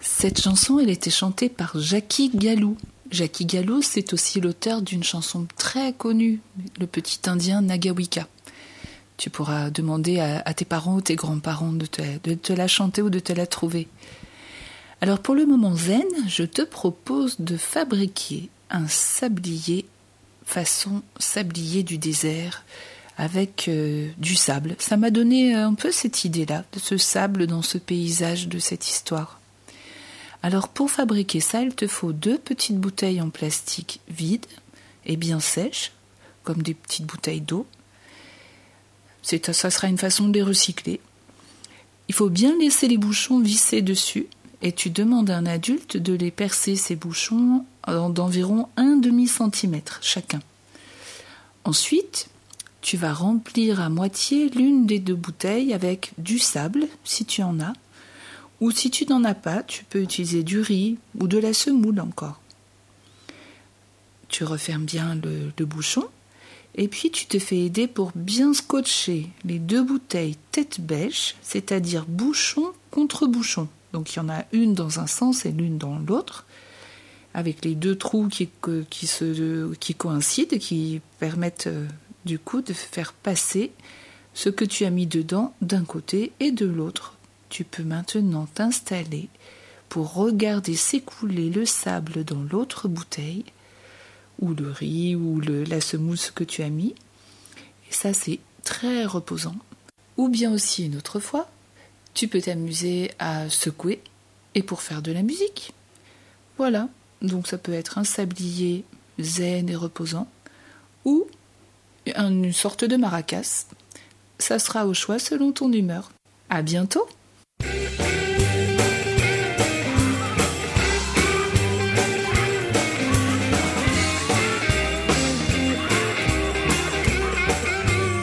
Cette chanson, elle était chantée par Jackie Gallou. Jackie Gallou, c'est aussi l'auteur d'une chanson très connue, Le Petit Indien Nagawika. Tu pourras demander à tes parents ou tes grands-parents de te la chanter ou de te la trouver. Alors pour le moment zen, je te propose de fabriquer un sablier façon sablier du désert avec du sable. Ça m'a donné un peu cette idée-là, de ce sable dans ce paysage de cette histoire. Alors pour fabriquer ça, il te faut 2 petites bouteilles en plastique vides et bien sèches, comme des petites bouteilles d'eau. Ça sera une façon de les recycler. Il faut bien laisser les bouchons visser dessus et tu demandes à un adulte de les percer, ces bouchons, d'environ 1/2 centimètre chacun. Ensuite, tu vas remplir à moitié l'une des 2 bouteilles avec du sable, si tu en as, ou si tu n'en as pas, tu peux utiliser du riz ou de la semoule encore. Tu refermes bien le bouchon et puis tu te fais aider pour bien scotcher les 2 bouteilles tête bêche, c'est-à-dire bouchon contre bouchon. Donc il y en a une dans un sens et l'une dans l'autre, avec les 2 trous qui coïncident, qui permettent du coup de faire passer ce que tu as mis dedans d'un côté et de l'autre. Tu peux maintenant t'installer pour regarder s'écouler le sable dans l'autre bouteille, ou le riz, ou la semoule que tu as mis. Et ça, c'est très reposant. Ou bien aussi, une autre fois, tu peux t'amuser à secouer et pour faire de la musique. Voilà, donc ça peut être un sablier zen et reposant, ou une sorte de maracas. Ça sera au choix selon ton humeur. À bientôt!